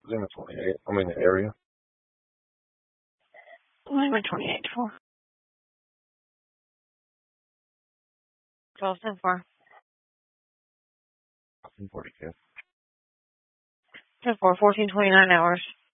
Lima 28. I'm in the area. Lima 28 4. 12 10 4. 40K. 10 4, 14 29 hours.